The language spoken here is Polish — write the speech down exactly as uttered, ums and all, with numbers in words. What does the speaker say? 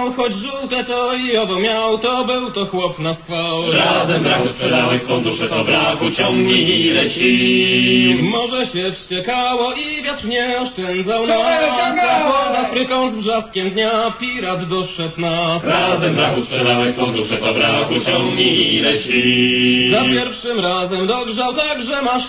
miał, choć żółte to i owo miał, to był to chłop na skwał. Razem brachu sprzedałeś swą duszę, to brachu ciągnij ile sił. Morze się wściekało i wiatr nie oszczędzał Ciągnę, nas, ciągnę! a pod Afryką z brzaskiem dnia pirat doszedł nas. Razem brachu sprzedałeś swą duszę, to brachu ciągnij ile sił. Za pierwszym razem dogrzał tak, że masz